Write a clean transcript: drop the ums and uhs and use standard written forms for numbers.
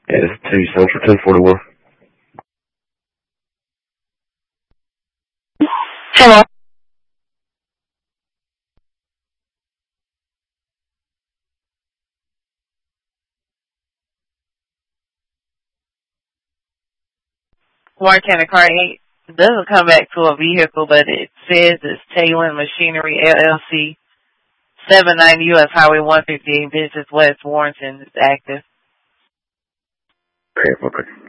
Yeah, it's 2 Central, 1041. Hello. Warren County Car 8 doesn't come back to a vehicle, but it says it's Taylor Machinery LLC, 790 U.S. Highway 158, Business West, Warrenton is active. Okay, okay.